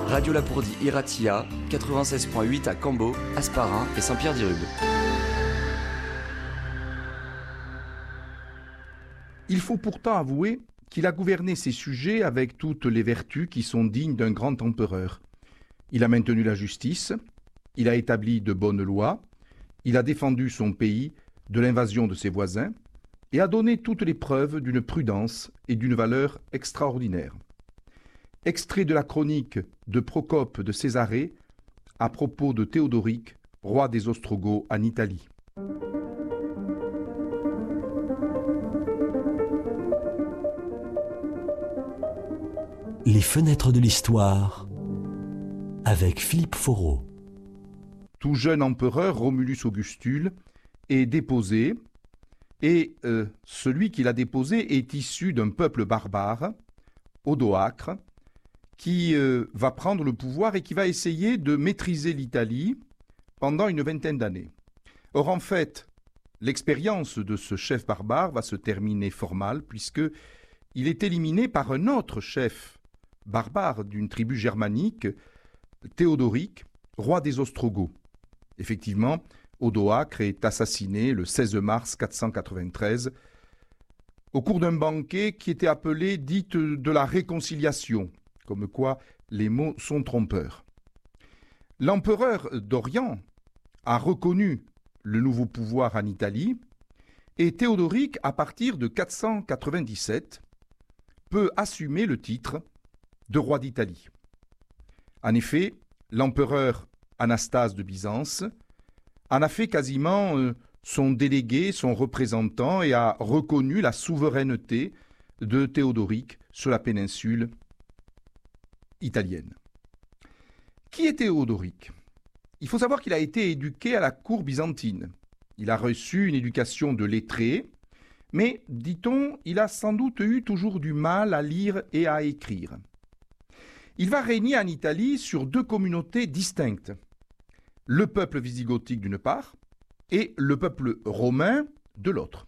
Radio Lapourdie Iratia, 96.8 à Cambo, Hasparren et Saint-Pierre-d'Irube. Il faut pourtant avouer qu'il a gouverné ses sujets avec toutes les vertus qui sont dignes d'un grand empereur. Il a maintenu la justice, il a établi de bonnes lois, il a défendu son pays de l'invasion de ses voisins et a donné toutes les preuves d'une prudence et d'une valeur extraordinaires. Extrait de la chronique de Procope de Césarée à propos de Théodoric, roi des Ostrogoths en Italie. Les fenêtres de l'histoire avec Philippe Foreau. Tout jeune empereur, Romulus Augustule, est déposé, et celui qui l'a déposé est issu d'un peuple barbare, Odoacre, qui va prendre le pouvoir et qui va essayer de maîtriser l'Italie pendant une vingtaine d'années. Or, en fait, l'expérience de ce chef barbare va se terminer fort mal, puisqu'il est éliminé par un autre chef barbare d'une tribu germanique, Théodoric, roi des Ostrogoths. Effectivement, Odoacre est assassiné le 16 mars 493 au cours d'un banquet qui était appelé dite de la réconciliation, comme quoi les mots sont trompeurs. L'empereur d'Orient a reconnu le nouveau pouvoir en Italie et Théodoric, à partir de 497, peut assumer le titre de roi d'Italie. En effet, l'empereur Anastase de Byzance en a fait quasiment son délégué, son représentant, et a reconnu la souveraineté de Théodoric sur la péninsule italienne. Qui est Théodoric ? Il faut savoir qu'il a été éduqué à la cour byzantine. Il a reçu une éducation de lettré, mais, dit-on, il a sans doute eu toujours du mal à lire et à écrire. Il va régner en Italie sur deux communautés distinctes, le peuple visigothique d'une part et le peuple romain de l'autre.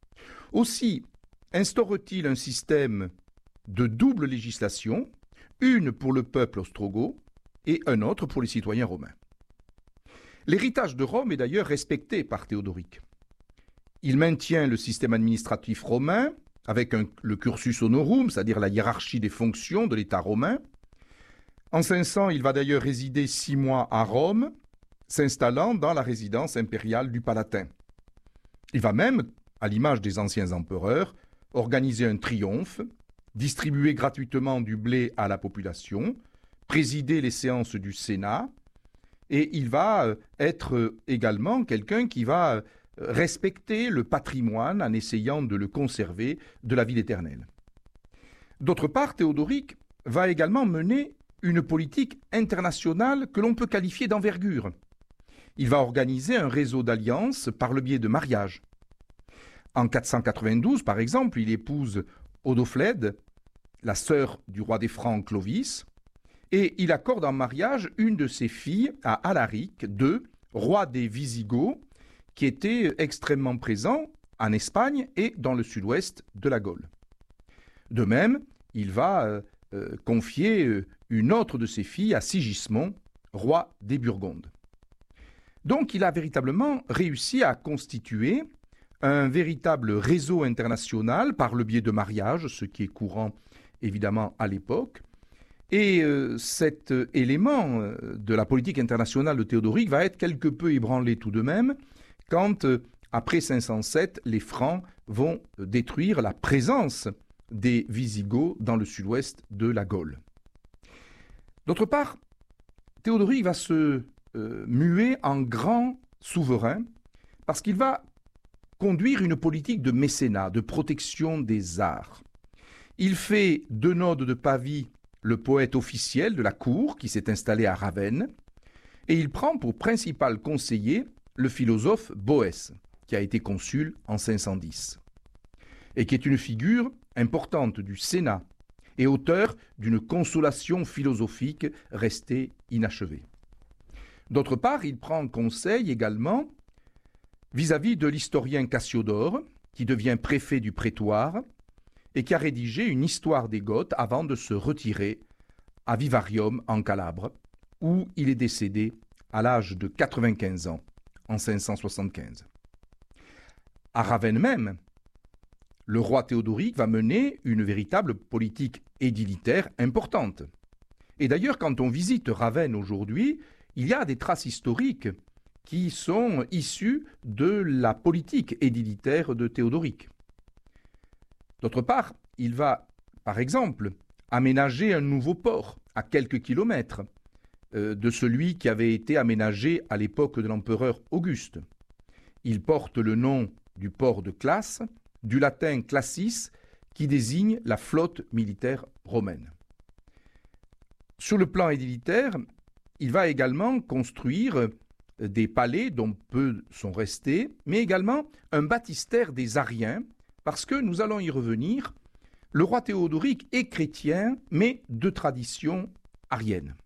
Aussi instaure-t-il un système de double législation, une pour le peuple ostrogoth et un autre pour les citoyens romains. L'héritage de Rome est d'ailleurs respecté par Théodoric. Il maintient le système administratif romain avec le cursus honorum, c'est-à-dire la hiérarchie des fonctions de l'État romain. En 500, il va d'ailleurs résider 6 mois à Rome, s'installant dans la résidence impériale du Palatin. Il va même, à l'image des anciens empereurs, organiser un triomphe, distribuer gratuitement du blé à la population, présider les séances du Sénat, et il va être également quelqu'un qui va respecter le patrimoine en essayant de le conserver de la vie éternelle. D'autre part, Théodoric va également mener une politique internationale que l'on peut qualifier d'envergure. Il va organiser un réseau d'alliances par le biais de mariages. En 492, par exemple, il épouse Odoflède, la sœur du roi des Francs Clovis, et il accorde en mariage une de ses filles à Alaric II, roi des Visigoths, qui était extrêmement présent en Espagne et dans le sud-ouest de la Gaule. De même, il va confier une autre de ses filles à Sigismond, roi des Burgondes. Donc il a véritablement réussi à constituer un véritable réseau international par le biais de mariages, ce qui est courant évidemment à l'époque. Et cet élément de la politique internationale de Théodoric va être quelque peu ébranlé tout de même quand, après 507, les Francs vont détruire la présence des Visigoths dans le sud-ouest de la Gaule. D'autre part, Théodoric va se muer en grand souverain parce qu'il va conduire une politique de mécénat, de protection des arts. Il fait d'Eunode de Pavie le poète officiel de la cour qui s'est installé à Ravenne, et il prend pour principal conseiller le philosophe Boès, qui a été consul en 510, et qui est une figure importante du Sénat et auteur d'une consolation philosophique restée inachevée. D'autre part, il prend conseil également vis-à-vis de l'historien Cassiodore, qui devient préfet du prétoire et qui a rédigé une histoire des Goths avant de se retirer à Vivarium en Calabre, où il est décédé à l'âge de 95 ans en 575. À Ravenne même, le roi Théodoric va mener une véritable politique édilitaire importante. Et d'ailleurs, quand on visite Ravenne aujourd'hui, il y a des traces historiques qui sont issues de la politique édilitaire de Théodoric. D'autre part, il va, par exemple, aménager un nouveau port à quelques kilomètres de celui qui avait été aménagé à l'époque de l'empereur Auguste. Il porte le nom du port de Classe, du latin classis, qui désigne la flotte militaire romaine. Sur le plan édilitaire, il va également construire des palais dont peu sont restés, mais également un baptistère des Ariens, parce que nous allons y revenir, le roi Théodoric est chrétien, mais de tradition arienne.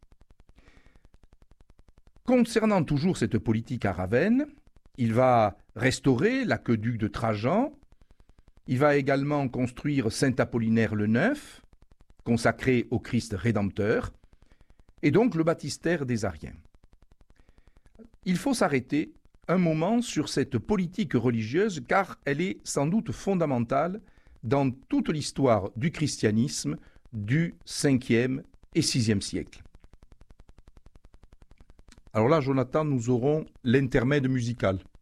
Concernant toujours cette politique à Ravenne, il va restaurer l'aqueduc de Trajan. Il va également construire Saint-Apollinaire le Neuf, consacré au Christ Rédempteur, et donc le baptistère des Ariens. Il faut s'arrêter un moment sur cette politique religieuse car elle est sans doute fondamentale dans toute l'histoire du christianisme du 5e et 6e siècle. Alors là, Jonathan, nous aurons l'intermède musical.